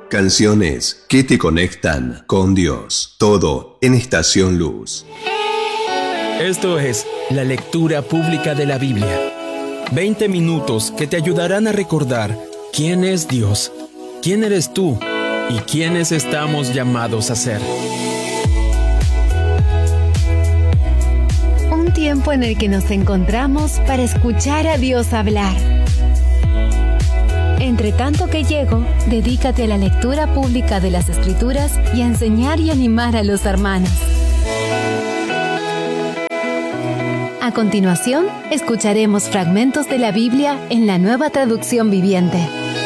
Canciones que te conectan con Dios. Todo en Estación Luz. Esto es la lectura pública de la Biblia. 20 minutos que te ayudarán a recordar quién es Dios, quién eres tú y quiénes estamos llamados a ser. Un tiempo en el que nos encontramos para escuchar a Dios hablar. Entre tanto que llego, dedícate a la lectura pública de las Escrituras y a enseñar y animar a los hermanos. A continuación, escucharemos fragmentos de la Biblia en la Nueva Traducción Viviente.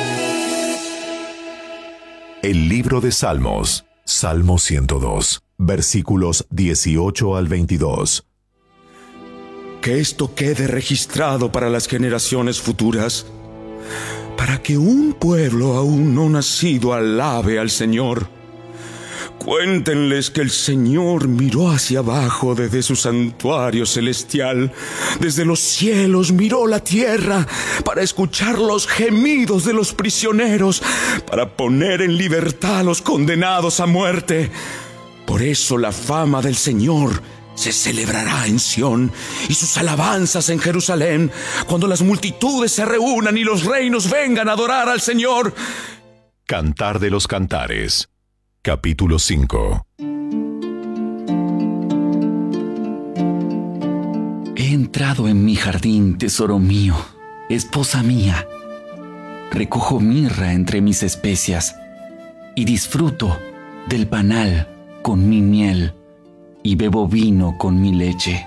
El libro de Salmos, Salmo 102, versículos 18 al 22. Que esto quede registrado para las generaciones futuras, para que un pueblo aún no nacido alabe al Señor. Cuéntenles que el Señor miró hacia abajo desde su santuario celestial. Desde los cielos miró la tierra para escuchar los gemidos de los prisioneros, para poner en libertad a los condenados a muerte. Por eso la fama del Señor se celebrará en Sión y sus alabanzas en Jerusalén, cuando las multitudes se reúnan y los reinos vengan a adorar al Señor. Cantar de los Cantares, capítulo 5. He entrado en mi jardín, tesoro mío, esposa mía. Recojo mirra entre mis especias y disfruto del panal con mi miel y bebo vino con mi leche.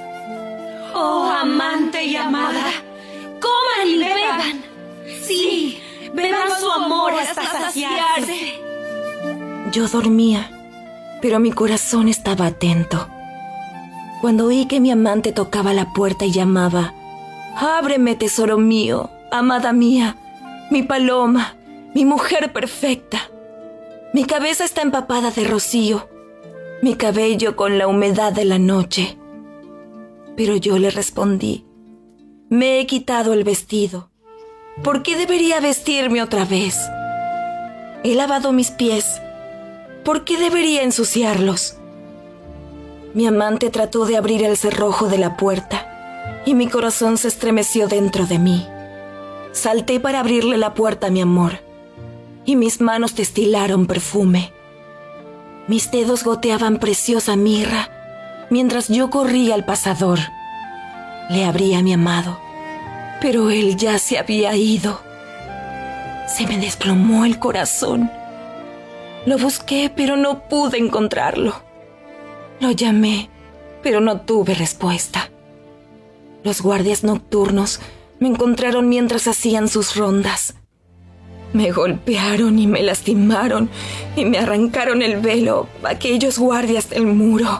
Oh, amante y amada, coman y beban. Sí, beban su amor hasta saciarse. Yo dormía, pero mi corazón estaba atento. Cuando oí que mi amante tocaba la puerta y llamaba: «Ábreme, tesoro mío, amada mía, mi paloma, mi mujer perfecta». Mi cabeza está empapada de rocío, mi cabello con la humedad de la noche. Pero yo le respondí: «Me he quitado el vestido. ¿Por qué debería vestirme otra vez? He lavado mis pies. ¿Por qué debería ensuciarlos?». Mi amante trató de abrir el cerrojo de la puerta y mi corazón se estremeció dentro de mí. Salté para abrirle la puerta a mi amor y mis manos destilaron perfume. Mis dedos goteaban preciosa mirra mientras yo corría al pasador. Le abrí a mi amado, pero él ya se había ido. Se me desplomó el corazón. Lo busqué, pero no pude encontrarlo. Lo llamé, pero no tuve respuesta. Los guardias nocturnos me encontraron mientras hacían sus rondas. Me golpearon y me lastimaron y me arrancaron el velo aquellos guardias del muro.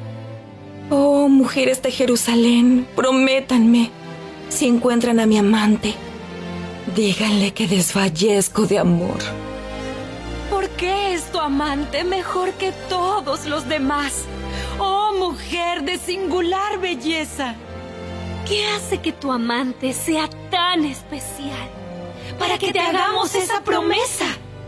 Oh, mujeres de Jerusalén, prométanme, si encuentran a mi amante, díganle que desfallezco de amor. ¿Por qué es tu amante mejor que todos los demás? Oh, mujer de singular belleza. ¿Qué hace que tu amante sea tan especial para que te hagamos esa promesa?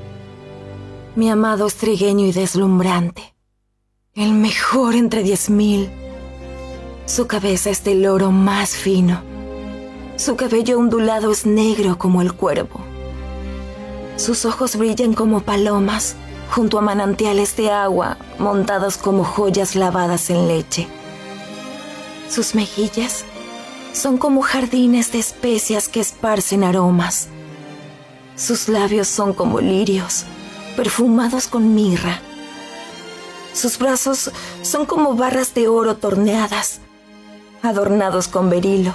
Mi amado es trigueño y deslumbrante, el mejor entre 10,000. Su cabeza es del oro más fino. Su cabello ondulado es negro como el cuervo. Sus ojos brillan como palomas junto a manantiales de agua montados como joyas lavadas en leche. Sus mejillas son como jardines de especias que esparcen aromas. Sus labios son como lirios, perfumados con mirra. Sus brazos son como barras de oro torneadas, adornados con berilo.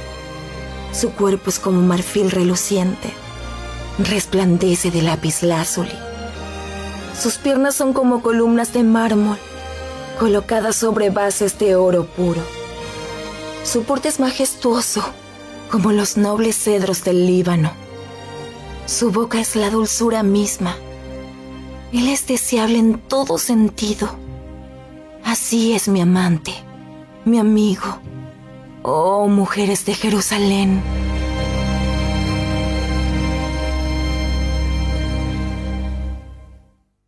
Su cuerpo es como marfil reluciente, resplandece de lapislázuli. Sus piernas son como columnas de mármol, colocadas sobre bases de oro puro. Su porte es majestuoso, como los nobles cedros del Líbano. Su boca es la dulzura misma. Él es deseable en todo sentido. Así es mi amante, mi amigo. Oh, mujeres de Jerusalén.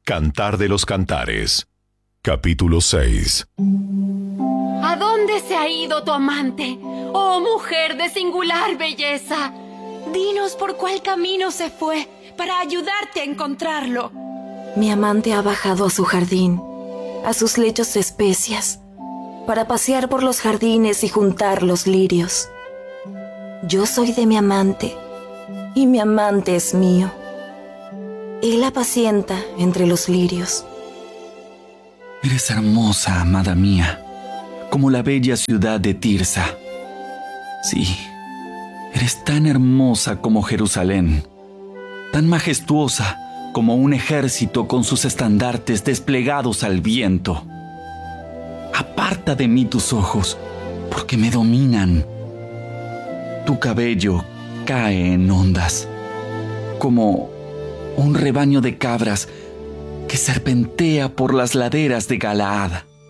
Cantar de los Cantares. Capítulo 6. ¿A dónde se ha ido tu amante? Oh, mujer de singular belleza. Dinos por cuál camino se fue para ayudarte a encontrarlo. Mi amante ha bajado a su jardín, a sus lechos de especias, para pasear por los jardines y juntar los lirios. Yo soy de mi amante, y mi amante es mío. Él apacienta entre los lirios. Eres hermosa, amada mía, como la bella ciudad de Tirsa. Sí, eres tan hermosa como Jerusalén, tan majestuosa como un ejército con sus estandartes desplegados al viento. Aparta de mí tus ojos, porque me dominan. Tu cabello cae en ondas, como un rebaño de cabras que serpentea por las laderas de Galaad.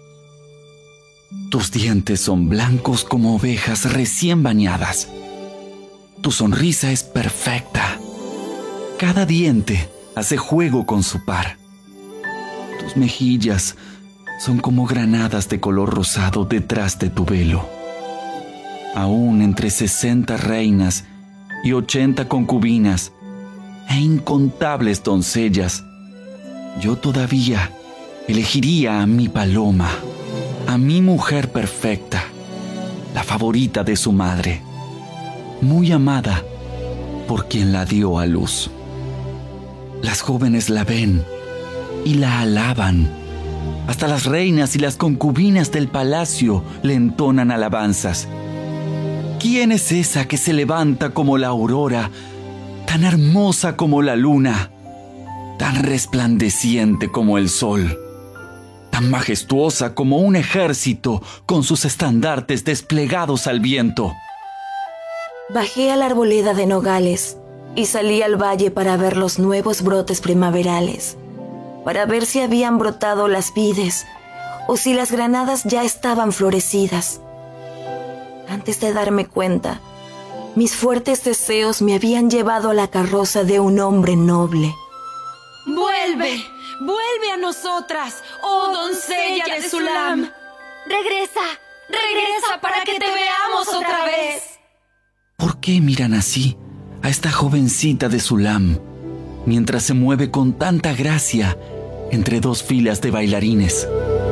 Tus dientes son blancos como ovejas recién bañadas. Tu sonrisa es perfecta. Cada diente hace juego con su par. Tus mejillas son como granadas de color rosado detrás de tu velo. Aún entre 60 reinas y 80 concubinas e incontables doncellas, yo todavía elegiría a mi paloma, a mi mujer perfecta, la favorita de su madre, muy amada por quien la dio a luz. Las jóvenes la ven y la alaban. Hasta las reinas y las concubinas del palacio le entonan alabanzas. ¿Quién es esa que se levanta como la aurora, tan hermosa como la luna, tan resplandeciente como el sol, tan majestuosa como un ejército con sus estandartes desplegados al viento? Bajé a la arboleda de nogales y salí al valle para ver los nuevos brotes primaverales, para ver si habían brotado las vides o si las granadas ya estaban florecidas. Antes de darme cuenta, mis fuertes deseos me habían llevado a la carroza de un hombre noble. ¡Vuelve! ¡Vuelve a nosotras, oh doncella de Sulam! ¡Regresa! ¡Regresa para que te veamos otra vez! ¿Por qué miran así a esta jovencita de Sulam, mientras se mueve con tanta gracia entre dos filas de bailarines?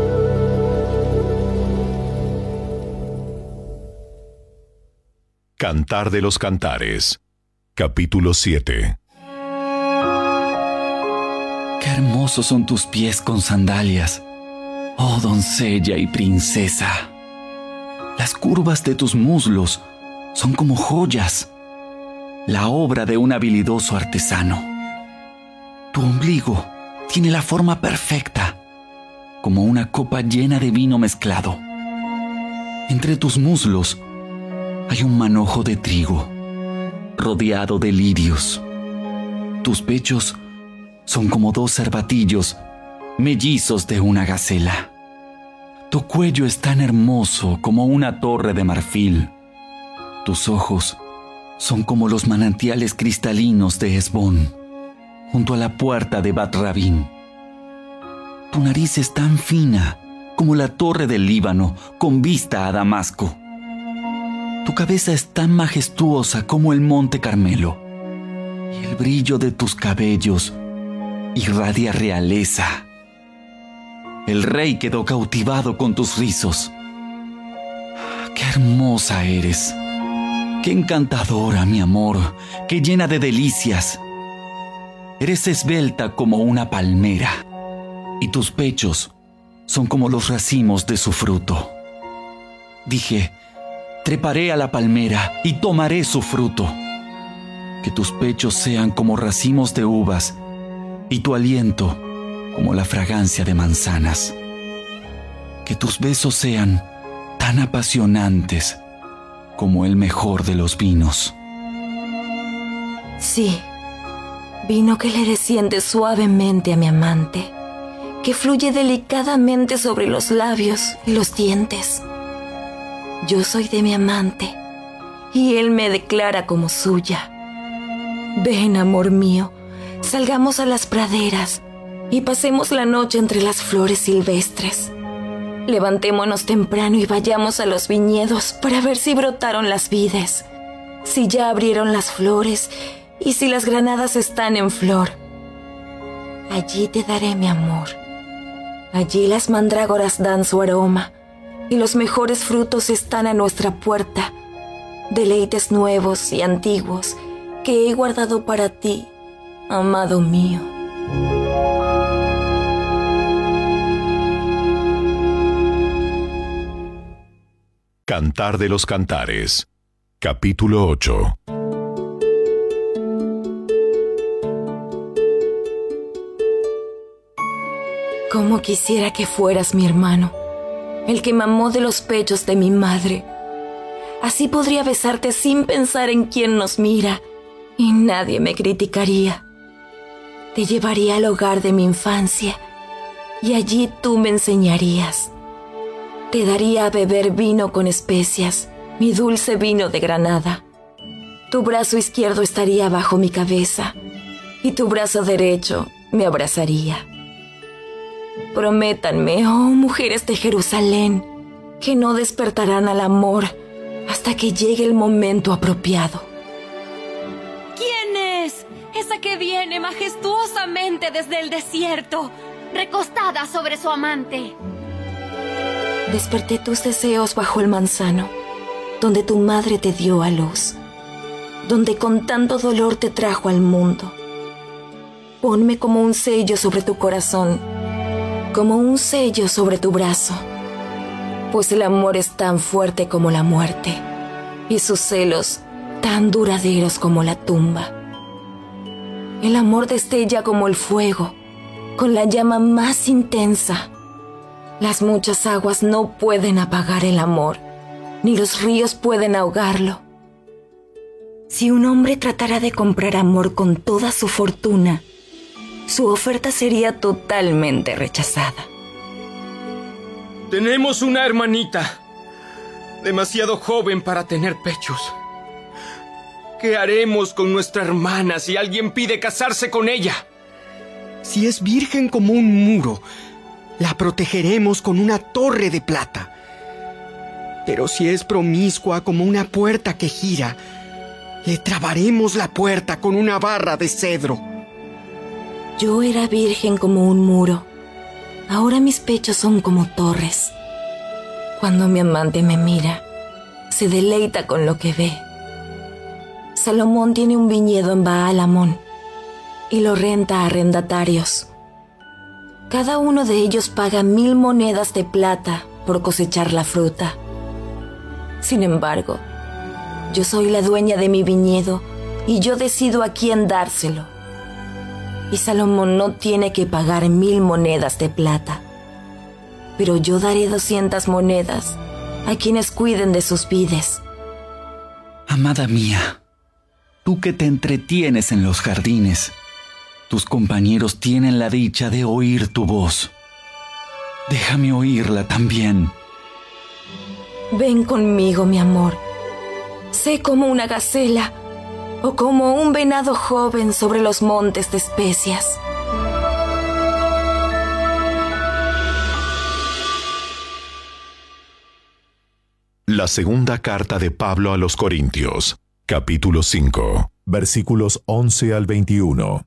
Cantar de los Cantares. Capítulo 7. Qué hermosos son tus pies con sandalias, oh doncella y princesa. Las curvas de tus muslos son como joyas, la obra de un habilidoso artesano. Tu ombligo tiene la forma perfecta, como una copa llena de vino mezclado. Entre tus muslos hay un manojo de trigo, rodeado de lirios. Tus pechos son como dos cervatillos, mellizos de una gacela. Tu cuello es tan hermoso como una torre de marfil. Tus ojos son como los manantiales cristalinos de Hesbón, junto a la puerta de Bat Rabín. Tu nariz es tan fina como la torre del Líbano con vista a Damasco. Tu cabeza es tan majestuosa como el monte Carmelo, y el brillo de tus cabellos irradia realeza. El rey quedó cautivado con tus rizos. ¡Qué hermosa eres! ¡Qué encantadora, mi amor! ¡Qué llena de delicias! Eres esbelta como una palmera, y tus pechos son como los racimos de su fruto. Dije, treparé a la palmera y tomaré su fruto. Que tus pechos sean como racimos de uvas y tu aliento como la fragancia de manzanas. Que tus besos sean tan apasionantes como el mejor de los vinos. Sí, vino que le desciende suavemente a mi amante, que fluye delicadamente sobre los labios y los dientes. Yo soy de mi amante, y él me declara como suya. Ven, amor mío, salgamos a las praderas, y pasemos la noche entre las flores silvestres. Levantémonos temprano y vayamos a los viñedos para ver si brotaron las vides, si ya abrieron las flores y si las granadas están en flor. Allí te daré mi amor. Allí las mandrágoras dan su aroma y los mejores frutos están a nuestra puerta, deleites nuevos y antiguos que he guardado para ti, amado mío. Cantar de los Cantares, capítulo 8. Cómo quisiera que fueras mi hermano, el que mamó de los pechos de mi madre. Así podría besarte sin pensar en quién nos mira, y nadie me criticaría. Te llevaría al hogar de mi infancia, y allí tú me enseñarías. Te daría a beber vino con especias, mi dulce vino de Granada. Tu brazo izquierdo estaría bajo mi cabeza, y tu brazo derecho me abrazaría. Prométanme, oh mujeres de Jerusalén, que no despertarán al amor hasta que llegue el momento apropiado. ¿Quién es? Esa que viene majestuosamente desde el desierto, recostada sobre su amante. Desperté tus deseos bajo el manzano, donde tu madre te dio a luz, donde con tanto dolor te trajo al mundo. Ponme como un sello sobre tu corazón, como un sello sobre tu brazo, pues el amor es tan fuerte como la muerte, y sus celos tan duraderos como la tumba. El amor destella como el fuego, con la llama más intensa. Las muchas aguas no pueden apagar el amor, ni los ríos pueden ahogarlo. Si un hombre tratara de comprar amor con toda su fortuna, su oferta sería totalmente rechazada. Tenemos una hermanita, demasiado joven para tener pechos. ¿Qué haremos con nuestra hermana si alguien pide casarse con ella? Si es virgen como un muro, la protegeremos con una torre de plata. Pero si es promiscua como una puerta que gira, le trabaremos la puerta con una barra de cedro. Yo era virgen como un muro. Ahora mis pechos son como torres. Cuando mi amante me mira, se deleita con lo que ve. Salomón tiene un viñedo en Baal-Hamón y lo renta a arrendatarios. Cada uno de ellos paga 1000 monedas de plata por cosechar la fruta. Sin embargo, yo soy la dueña de mi viñedo y yo decido a quién dárselo. Y Salomón no tiene que pagar 1000 monedas de plata, pero yo daré 200 monedas a quienes cuiden de sus vides. Amada mía, tú que te entretienes en los jardines, tus compañeros tienen la dicha de oír tu voz. Déjame oírla también. Ven conmigo, mi amor. Sé como una gacela o como un venado joven sobre los montes de especias. La segunda carta de Pablo a los Corintios, capítulo 5, versículos 11 al 21.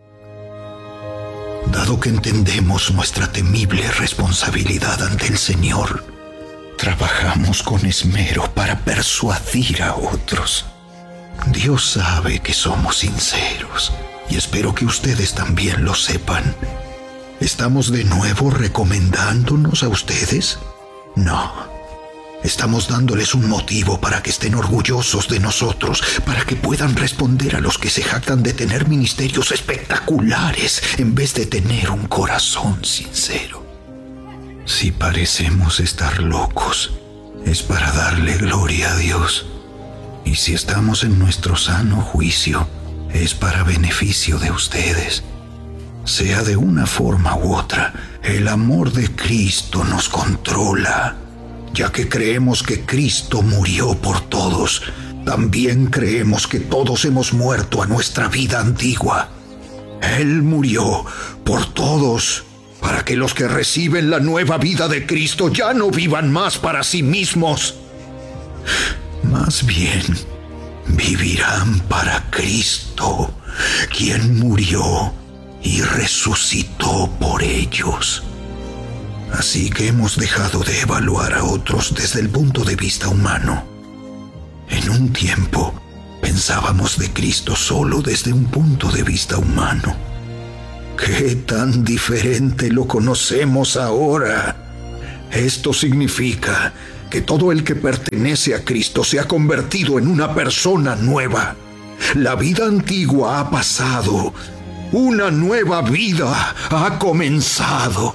Dado que entendemos nuestra temible responsabilidad ante el Señor, trabajamos con esmero para persuadir a otros. Dios sabe que somos sinceros y espero que ustedes también lo sepan. ¿Estamos de nuevo recomendándonos a ustedes? No. Estamos dándoles un motivo para que estén orgullosos de nosotros, para que puedan responder a los que se jactan de tener ministerios espectaculares en vez de tener un corazón sincero. Si parecemos estar locos, es para darle gloria a Dios. Y si estamos en nuestro sano juicio, es para beneficio de ustedes. Sea de una forma u otra, el amor de Cristo nos controla. Ya que creemos que Cristo murió por todos, también creemos que todos hemos muerto a nuestra vida antigua. Él murió por todos, para que los que reciben la nueva vida de Cristo ya no vivan más para sí mismos. Más bien, vivirán para Cristo, quien murió y resucitó por ellos. Así que hemos dejado de evaluar a otros desde el punto de vista humano. En un tiempo, pensábamos de Cristo solo desde un punto de vista humano. ¡Qué tan diferente lo conocemos ahora! Esto significa que todo el que pertenece a Cristo se ha convertido en una persona nueva. La vida antigua ha pasado. Una nueva vida ha comenzado.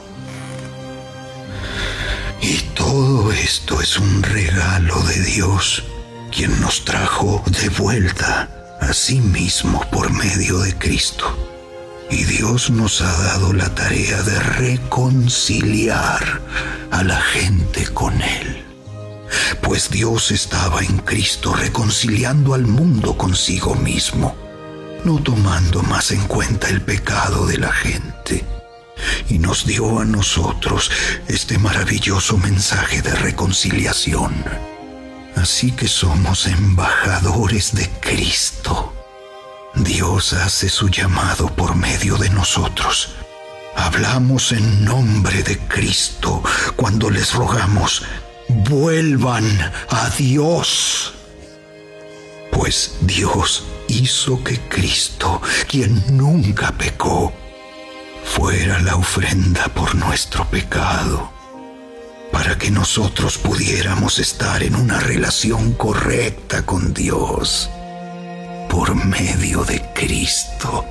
Y todo esto es un regalo de Dios, quien nos trajo de vuelta a sí mismo por medio de Cristo. Y Dios nos ha dado la tarea de reconciliar a la gente con Él. Pues Dios estaba en Cristo reconciliando al mundo consigo mismo, no tomando más en cuenta el pecado de la gente. Y nos dio a nosotros este maravilloso mensaje de reconciliación. Así que somos embajadores de Cristo. Dios hace su llamado por medio de nosotros. Hablamos en nombre de Cristo cuando les rogamos: vuelvan a Dios. Pues Dios hizo que Cristo, quien nunca pecó, fuera la ofrenda por nuestro pecado, para que nosotros pudiéramos estar en una relación correcta con Dios por medio de Cristo.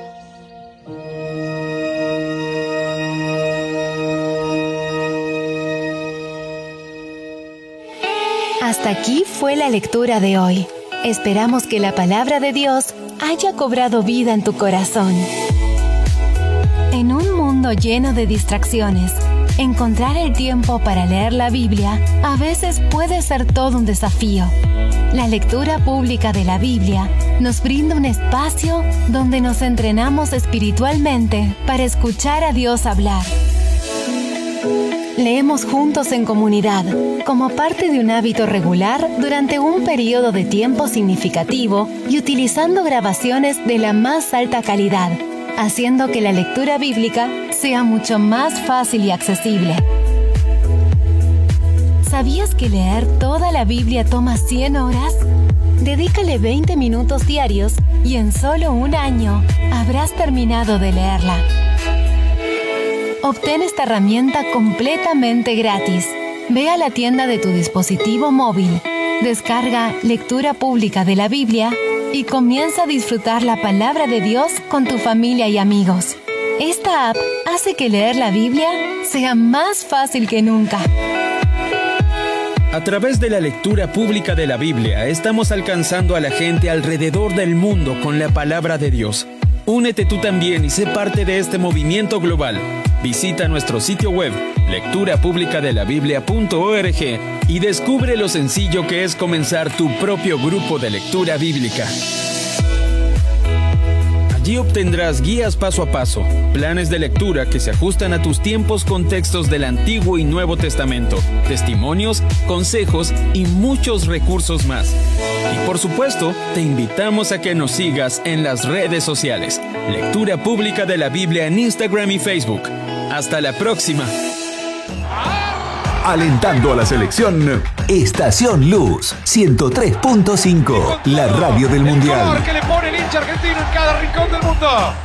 Hasta aquí fue la lectura de hoy. Esperamos que la palabra de Dios haya cobrado vida en tu corazón. En un mundo lleno de distracciones, encontrar el tiempo para leer la Biblia a veces puede ser todo un desafío. La lectura pública de la Biblia nos brinda un espacio donde nos entrenamos espiritualmente para escuchar a Dios hablar. Leemos juntos en comunidad, como parte de un hábito regular durante un periodo de tiempo significativo y utilizando grabaciones de la más alta calidad, haciendo que la lectura bíblica sea mucho más fácil y accesible. ¿Sabías que leer toda la Biblia toma 100 horas? Dedícale 20 minutos diarios y en solo un año habrás terminado de leerla. Obtén esta herramienta completamente gratis. Ve a la tienda de tu dispositivo móvil, descarga Lectura Pública de la Biblia y comienza a disfrutar la palabra de Dios con tu familia y amigos. Esta app hace que leer la Biblia sea más fácil que nunca. A través de la lectura pública de la Biblia, estamos alcanzando a la gente alrededor del mundo con la palabra de Dios. Únete tú también y sé parte de este movimiento global. Visita nuestro sitio web, lecturapublicadelabiblia.org, y descubre lo sencillo que es comenzar tu propio grupo de lectura bíblica. Allí obtendrás guías paso a paso, planes de lectura que se ajustan a tus tiempos con textos del Antiguo y Nuevo Testamento, testimonios, consejos y muchos recursos más. Y por supuesto, te invitamos a que nos sigas en las redes sociales. Lectura Pública de la Biblia en Instagram y Facebook. ¡Hasta la próxima! Alentando a la selección, Estación Luz 103.5, la radio del Mundial. El color que le pone el hincha argentino en cada rincón del mundo.